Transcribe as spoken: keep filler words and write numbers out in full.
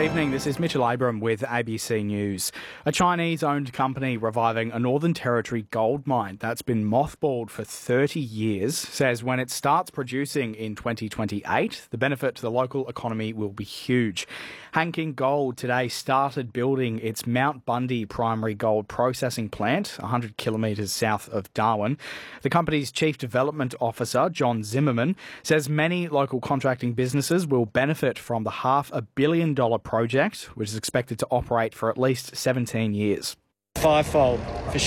evening, this is Mitchell Abram with A B C News. A Chinese-owned company reviving a Northern Territory gold mine that's been mothballed for thirty years says when it starts producing in twenty twenty-eight, the benefit to the local economy will be huge. Hanking Gold today started building its Mount Bundy primary gold processing plant, one hundred kilometres south of Darwin. The company's Chief Development Officer, John Zimmerman, says many local contracting businesses will benefit from the half a billion dollar project, which is expected to operate for at least seventeen years. Fivefold for